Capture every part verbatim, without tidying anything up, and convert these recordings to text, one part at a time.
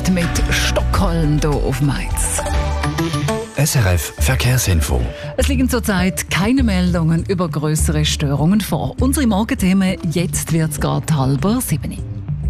Nacht mit Stockholm hier auf Mainz. S R F Verkehrsinfo. Es liegen zurzeit keine Meldungen über grössere Störungen vor. Unsere Morgenthemen, jetzt wird es gerade halber sieben.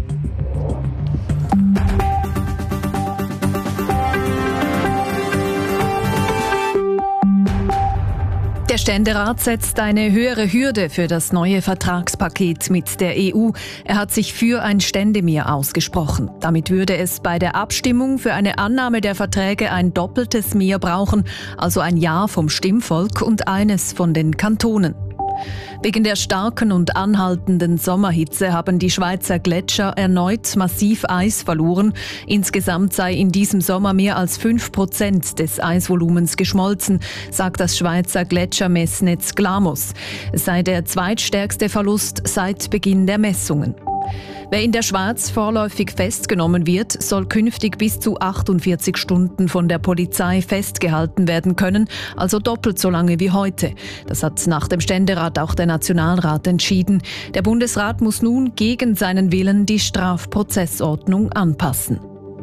Der Ständerat setzt eine höhere Hürde für das neue Vertragspaket mit der E U. Er hat sich für ein Ständemehr ausgesprochen. Damit würde es bei der Abstimmung für eine Annahme der Verträge ein doppeltes Mehr brauchen, also ein Ja vom Stimmvolk und eines von den Kantonen. Wegen der starken und anhaltenden Sommerhitze haben die Schweizer Gletscher erneut massiv Eis verloren. Insgesamt sei in diesem Sommer mehr als fünf Prozent des Eisvolumens geschmolzen, sagt das Schweizer Gletschermessnetz Glamus. Es sei der zweitstärkste Verlust seit Beginn der Messungen. Wer in der Schweiz vorläufig festgenommen wird, soll künftig bis zu achtundvierzig Stunden von der Polizei festgehalten werden können, also doppelt so lange wie heute. Das hat nach dem Ständerat auch der Nationalrat entschieden. Der Bundesrat muss nun gegen seinen Willen die Strafprozessordnung anpassen.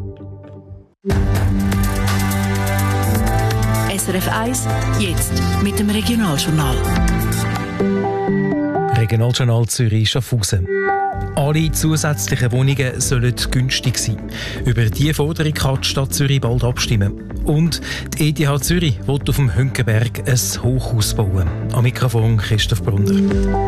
S R F eins, jetzt mit dem Regionaljournal. Regionaljournal Zürich-Schaffhausen. Alle zusätzlichen Wohnungen sollen günstig sein. Über diese Forderung kann die Stadt Zürich bald abstimmen. Und die E T H Zürich will auf dem Hünkenberg ein Hochhaus bauen. Am Mikrofon Christoph Brunner.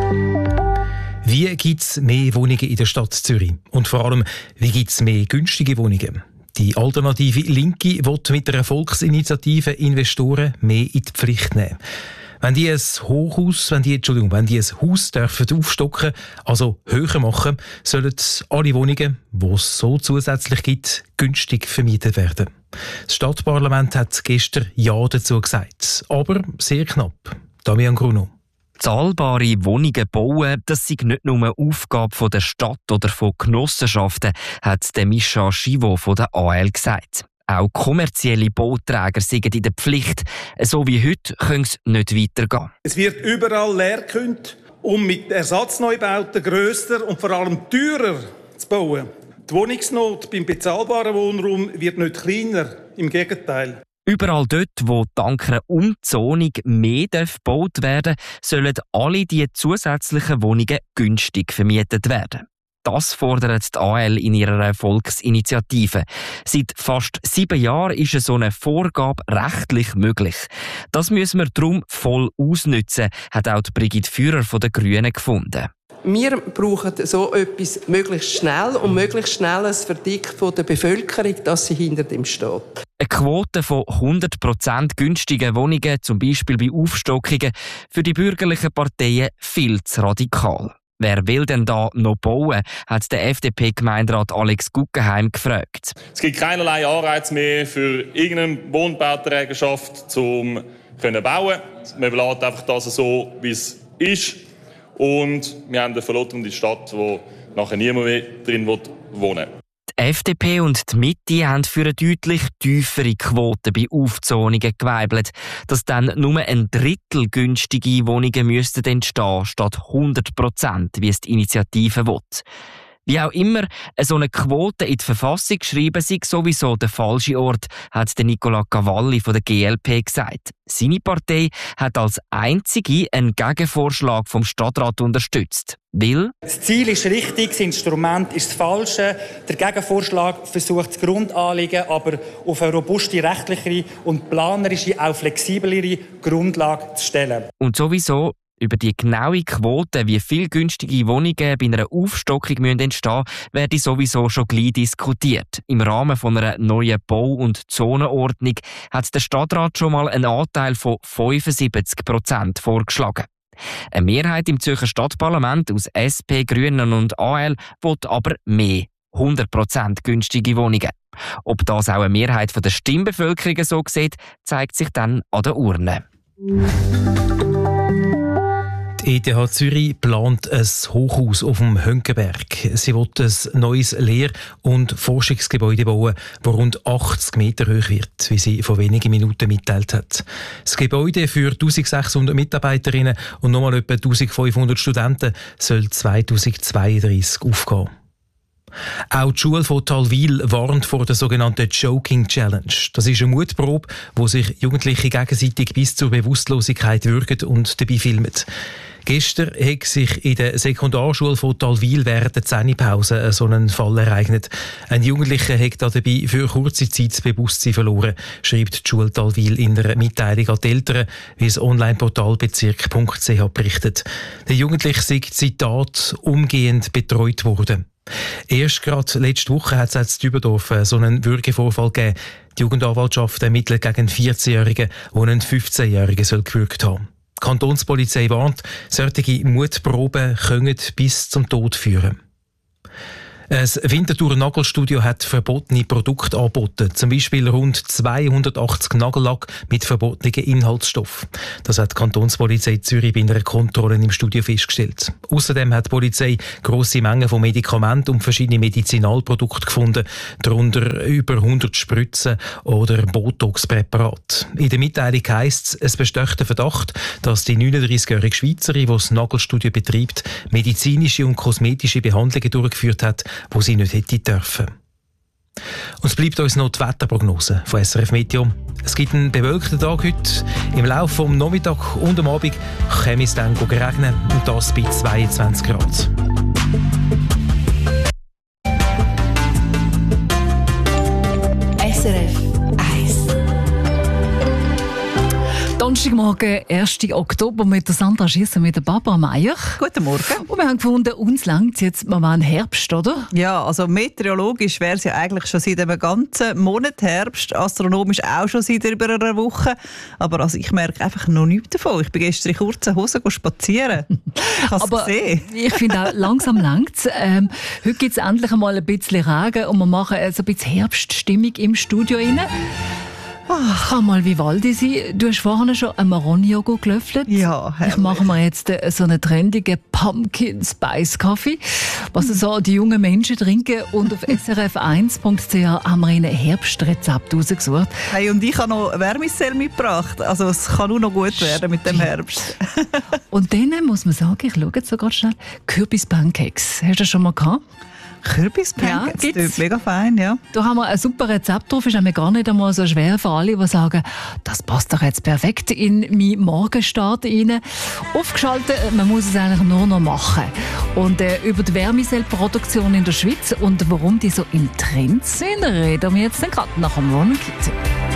Wie gibt es mehr Wohnungen in der Stadt Zürich? Und vor allem, wie gibt es mehr günstige Wohnungen? Die alternative Linke will mit einer Volksinitiative Investoren mehr in die Pflicht nehmen. Wenn die ein Hochhaus, wenn die, Entschuldigung, wenn die ein Haus dürfen aufstocken, also höher machen, sollen alle Wohnungen, die es so zusätzlich gibt, günstig vermietet werden. Das Stadtparlament hat gestern Ja dazu gesagt, aber sehr knapp. Damian Gruno. Zahlbare Wohnungen bauen, das ist nicht nur eine Aufgabe der Stadt oder von Genossenschaften, hat der Mischa Schivo von der A L gesagt. Auch kommerzielle Bauträger sind in der Pflicht. So wie heute können es nicht weitergehen. Es wird überall leer gekündigt, um mit Ersatzneubauten grösser und vor allem teurer zu bauen. Die Wohnungsnot beim bezahlbaren Wohnraum wird nicht kleiner, im Gegenteil. Überall dort, wo dank einer Umzonung mehr gebaut werden darf, sollen alle diese zusätzlichen Wohnungen günstig vermietet werden. Das fordert die A L in ihrer Volksinitiative. Seit fast sieben Jahren ist so eine Vorgabe rechtlich möglich. Das müssen wir darum voll ausnutzen, hat auch Brigitte Führer von den Grünen gefunden. Wir brauchen so etwas möglichst schnell und möglichst schnell ein Verdick von der Bevölkerung, dass sie hinter dem steht. Eine Quote von hundert Prozent günstigen Wohnungen, zum Beispiel bei Aufstockungen, für die bürgerlichen Parteien viel zu radikal. Wer will denn da noch bauen, hat der F D P-Gemeinderat Alex Guggenheim gefragt. Es gibt keinerlei Anreiz mehr für irgendeine Wohnbauträgerschaft, um zu bauen. Man lässt einfach das so, wie es ist. Und wir haben eine verlotternde Stadt, wo nachher niemand mehr drin wohnen will. Die F D P und die Mitte haben für eine deutlich tiefere Quote bei Aufzonungen geweibelt, dass dann nur ein Drittel günstige Wohnungen müssten entstehen, statt hundert Prozent, wie es die Initiative will. Wie auch immer, so eine Quote in die Verfassung schreiben sei sowieso der falsche Ort, hat Nicola Cavalli von der G L P gesagt. Seine Partei hat als einzige einen Gegenvorschlag vom Stadtrat unterstützt. Weil das Ziel ist richtig, das Instrument ist das falsche. Der Gegenvorschlag versucht das Grundanliegen aber auf eine robuste rechtliche und planerische, auch flexiblere Grundlage zu stellen. Und sowieso über die genaue Quote, wie viel günstige Wohnungen bei einer Aufstockung entstehen müssen, werde sowieso schon gleich diskutiert. Im Rahmen von einer neuen Bau- und Zonenordnung hat der Stadtrat schon mal einen Anteil von fünfundsiebzig Prozent vorgeschlagen. Eine Mehrheit im Zürcher Stadtparlament aus S P, Grünen und A L will aber mehr, hundert Prozent günstige Wohnungen. Ob das auch eine Mehrheit der Stimmbevölkerung so sieht, zeigt sich dann an der Urne. Die E T H Zürich plant ein Hochhaus auf dem Hünkenberg. Sie will ein neues Lehr- und Forschungsgebäude bauen, das rund achtzig Meter hoch wird, wie sie vor wenigen Minuten mitteilt hat. Das Gebäude für eintausendsechshundert Mitarbeiterinnen und nochmal etwa eintausendfünfhundert Studenten soll zweitausendzweiunddreißig aufgehen. Auch die Schule von Talwil warnt vor der sogenannten Joking Challenge. Das ist eine Mutprobe, wo sich Jugendliche gegenseitig bis zur Bewusstlosigkeit würgen und dabei filmen. Gestern hat sich in der Sekundarschule von Talwil während der Zähnepause so ein Fall ereignet. Ein Jugendlicher hat dabei für kurze Zeit das Bewusstsein verloren, schreibt die Schule Talwil in einer Mitteilung an die Eltern, wie das Onlineportal bezirk punkt c h berichtet. Der Jugendliche sei, Zitat, umgehend betreut worden. Erst gerade letzte Woche hat es in Dübendorf so einen Würgevorfall gegeben. Die Jugendanwaltschaft ermittelt gegen einen vierzehn-Jährigen, der einen fünfzehn-Jährigen gewürgt haben soll. Die Kantonspolizei warnt, solche Mutproben können bis zum Tod führen. Ein Winterthurer Nagelstudio hat verbotene Produkte angeboten, zum Beispiel rund zweihundertachtzig Nagellack mit verbotenen Inhaltsstoffen. Das hat die Kantonspolizei Zürich bei einer Kontrolle im Studio festgestellt. Außerdem hat die Polizei grosse Mengen von Medikamenten und verschiedene Medizinalprodukte gefunden, darunter über hundert Spritzen oder Botox-Präparate. In der Mitteilung heisst es, es besteht der Verdacht, dass die neununddreißigjährige Schweizerin, die das Nagelstudio betreibt, medizinische und kosmetische Behandlungen durchgeführt hat, wo sie nicht hätte dürfen. Und es bleibt uns noch die Wetterprognose von S R F Meteo. Es gibt einen bewölkten Tag heute. Im Laufe des Nachmittags und am Abend kann es dann regnen, und das bei zweiundzwanzig Grad. S R F eins. Donnerstagmorgen, ersten Oktober, mit der Sandra Schiesser, mit der Barbara Meier. Guten Morgen. Und wir haben gefunden, uns langt jetzt mal einen Herbst, oder? Ja, also meteorologisch wäre es ja eigentlich schon seit einem ganzen Monat Herbst, astronomisch auch schon seit über einer Woche. Aber also ich merke einfach noch nichts davon. Ich bin gestern in kurzen Hosen spazieren. Ich habe es gesehen. Ich finde auch, langsam langt es. Ähm, heute gibt es endlich einmal ein bisschen Regen und wir machen so ein bisschen Herbststimmung im Studio rein. Ach, kann mal Vivaldi sein. Du hast vorhin schon einen Maroni-Joghurt gelöffelt. Ja, herrlich. Ich mache mir jetzt so einen trendigen Pumpkin Spice Kaffee, was so die jungen Menschen trinken. Und auf s r f eins punkt c h haben wir ihnen ein Herbstrezept rausgesucht. Hey, und ich habe noch Wärmesell mitgebracht. Also es kann nur noch gut werden mit dem Herbst. Und dann muss man sagen, ich schaue jetzt so ganz schnell, Kürbis-Pancakes. Hast du das schon mal gehabt? Kürbis-Pancakes, ja, das mega fein, ja. Da haben wir ein super Rezept drauf, ist nämlich gar nicht einmal so schwer für alle, die sagen, das passt doch jetzt perfekt in meinen Morgenstart rein. Aufgeschaltet, man muss es eigentlich nur noch machen. Und äh, über die Wärmesellproduktion in der Schweiz und warum die so im Trend sind, reden wir jetzt gerade nach dem Morning Kit.